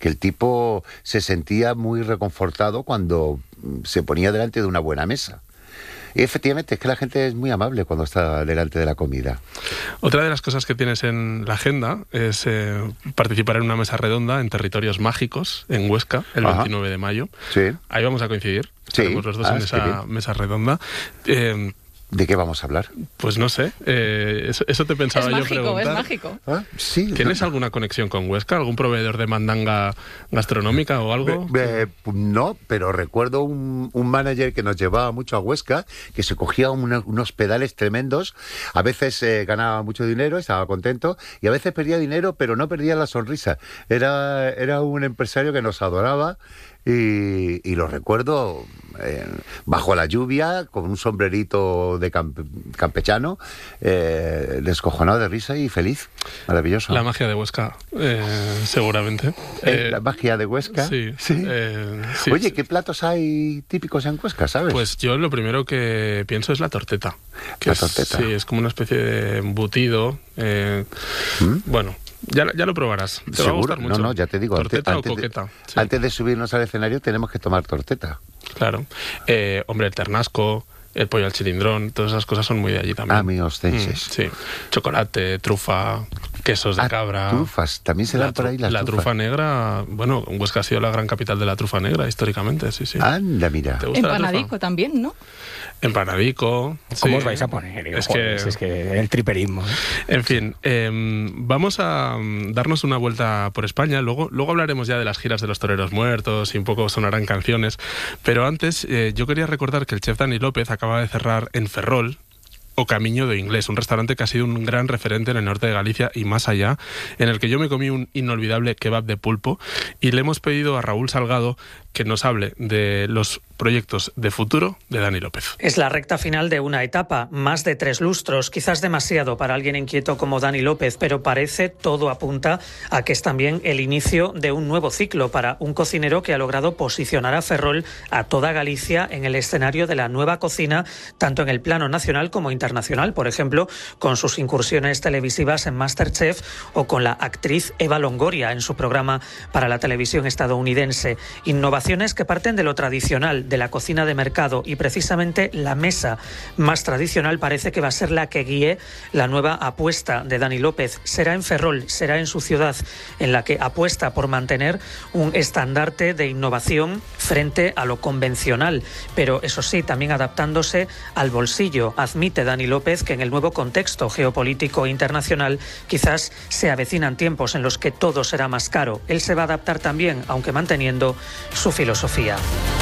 que el tipo se sentía muy reconfortado cuando se ponía delante de una buena mesa. Y efectivamente, es que la gente es muy amable cuando está delante de la comida. Otra de las cosas que tienes en la agenda es participar en una mesa redonda en Territorios Mágicos, en Huesca, el 29 de mayo. Sí. Ahí vamos a coincidir. Sí. Estaremos los dos en esa mesa redonda. ¿De qué vamos a hablar? Pues no sé, eso te pensaba yo preguntar. Es mágico. Sí. ¿Tienes alguna conexión con Huesca? ¿Algún proveedor de mandanga gastronómica o algo? No, pero recuerdo un manager que nos llevaba mucho a Huesca, que se cogía unos pedales tremendos. A veces ganaba mucho dinero, estaba contento, y a veces perdía dinero, pero no perdía la sonrisa. Era un empresario que nos adoraba. Y lo recuerdo bajo la lluvia, con un sombrerito de campechano, descojonado de risa y feliz. Maravilloso. La magia de Huesca, seguramente. La magia de Huesca. Sí. Sí. Sí. Oye, ¿qué platos hay típicos en Huesca, sabes? Pues yo lo primero que pienso es la torteta. Torteta. Sí, es como una especie de embutido. Bueno, ya lo probarás. Te va a gustar mucho. No, ya te digo. ¿Torteta o coqueta? Sí. Antes de subirnos al escenario tenemos que tomar torteta. Claro. Hombre, el ternasco, el pollo al cilindrón, todas esas cosas son muy de allí también. Amigos censes. Sí. Chocolate, trufa, quesos de cabra. Trufas, también se dan por ahí las trufas. La trufa negra, bueno, Huesca ha sido la gran capital de la trufa negra históricamente, sí. Anda, mira. ¿Te gusta Empanadico también, ¿no? Empanadico. ¿Cómo os vais a poner? Es que el triperismo. En fin, vamos a darnos una vuelta por España. Luego hablaremos ya de las giras de los toreros muertos y un poco sonarán canciones. Pero antes, yo quería recordar que el chef Dani López acaba de cerrar en Ferrol, o Camiño do Inglés, un restaurante que ha sido un gran referente en el norte de Galicia y más allá, en el que yo me comí un inolvidable kebab de pulpo, y le hemos pedido a Raúl Salgado que nos hable de los proyectos de futuro de Dani López. Es la recta final de una etapa, más de 3 lustros, quizás demasiado para alguien inquieto como Dani López, pero todo apunta a que es también el inicio de un nuevo ciclo para un cocinero que ha logrado posicionar a Ferrol, a toda Galicia, en el escenario de la nueva cocina, tanto en el plano nacional como internacional, por ejemplo, con sus incursiones televisivas en MasterChef o con la actriz Eva Longoria en su programa para la televisión estadounidense. Innovaciones que parten de lo tradicional, de la cocina de mercado, y precisamente la mesa más tradicional parece que va a ser la que guíe la nueva apuesta de Dani López. Será en Ferrol, será en su ciudad, en la que apuesta por mantener un estandarte de innovación frente a lo convencional, pero eso sí, también adaptándose al bolsillo. Admite Dani López que en el nuevo contexto geopolítico internacional quizás se avecinan tiempos en los que todo será más caro. Él se va a adaptar también, aunque manteniendo su filosofía.